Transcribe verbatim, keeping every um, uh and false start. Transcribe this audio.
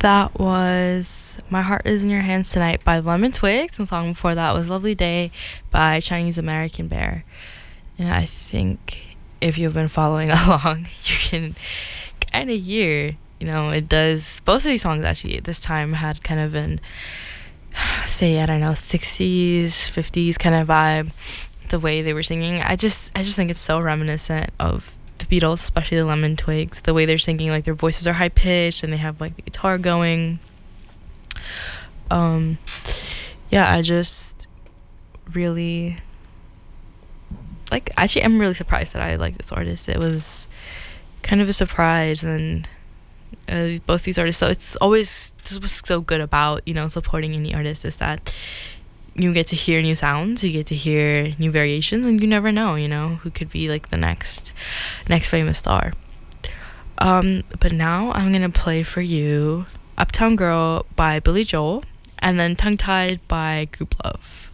That was My Heart Is in Your Hands Tonight by Lemon Twigs, and the song before that was Lovely Day by Chinese American Bear. And I think if you've been following along, you can kind of hear, you know, it does, both of these songs actually at this time had kind of an, say, I don't know, sixties, fifties kind of vibe, the way they were singing. I just, I just think it's so reminiscent of the Beatles, especially the Lemon Twigs, the way they're singing, like their voices are high pitched and they have like the guitar going. Um, yeah, I just really like. Actually, I'm really surprised that I like this artist. It was kind of a surprise, and uh, both these artists. So it's always just what's so good about, you know, supporting indie artists is that you get to hear new sounds, you get to hear new variations, and you never know, you know, who could be like the next next famous star. Um, but now I'm gonna play for you Uptown Girl by Billy Joel, and then Tongue Tied by Group Love.